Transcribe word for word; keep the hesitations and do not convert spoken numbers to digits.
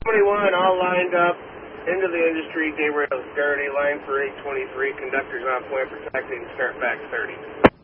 twenty-one, all lined up into the industry, day rails dirty, line for eight twenty-three, conductors on point, protecting, start back thirty.